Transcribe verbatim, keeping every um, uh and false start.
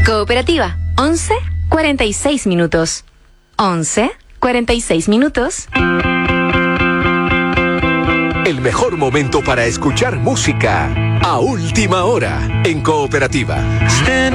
Cooperativa, once cuarenta y seis minutos. once cuarenta y seis minutos. El mejor momento para escuchar música a última hora en Cooperativa.